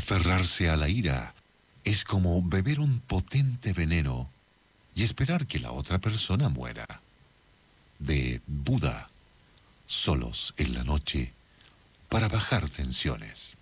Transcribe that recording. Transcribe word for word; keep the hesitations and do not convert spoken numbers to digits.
Aferrarse a la ira es como beber un potente veneno y esperar que la otra persona muera. De Buda, solos en la noche, para bajar tensiones.